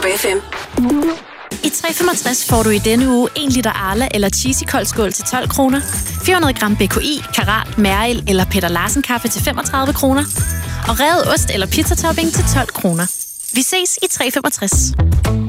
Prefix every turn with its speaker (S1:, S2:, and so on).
S1: på FM.
S2: I 365 får du i denne uge 1 liter Arla eller Cheesy koldskål til 12 kroner, 400 gram BKI, Karat, Mæril eller Peter Larsen kaffe til 35 kroner, og revet ost eller pizzatopping til 12 kroner. Vi ses i 365.